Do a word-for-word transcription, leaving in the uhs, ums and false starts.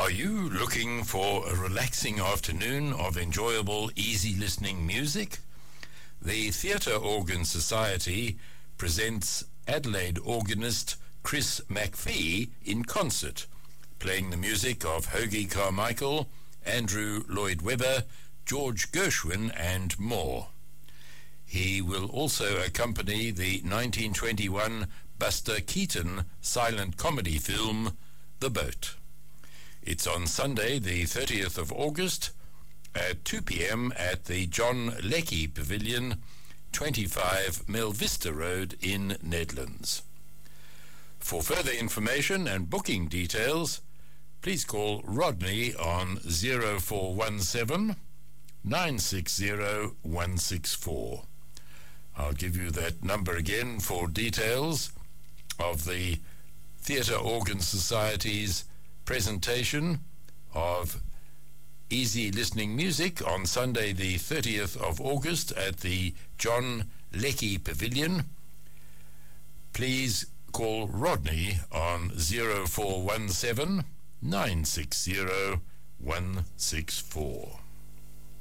Are you looking for a relaxing afternoon of enjoyable, easy listening music? The Theatre Organ Society presents Adelaide organist Chris McPhee in concert, playing the music of Hoagy Carmichael, Andrew Lloyd Webber, George Gershwin, and more. He will also accompany the nineteen twenty-one Buster Keaton silent comedy film, The Boat. It's on Sunday, the thirtieth of August, at two p.m. at the John Leckie Pavilion, twenty-five Melvista Road in Nedlands. For further information and booking details, please call Rodney on zero four one seven, nine six zero, one six four. I'll give you that number again for details of the Theatre Organ Society's presentation of easy listening music on Sunday the thirtieth of August at the John Leckie Pavilion. Please call Rodney on zero four one seven, nine six zero, one six four.